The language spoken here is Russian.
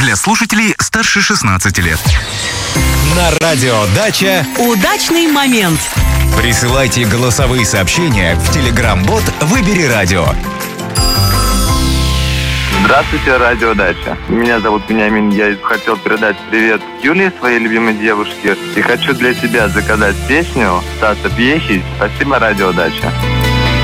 для слушателей старше 16 лет. На радио «Дача» удачный момент. Присылайте голосовые сообщения в Telegram-бот «Выбери радио». Здравствуйте, радио «Дача». Меня зовут Вениамин. Я хотел передать привет Юлии, своей любимой девушке. И хочу для тебя заказать песню Стаса Пьехи. Спасибо, радио «Дача».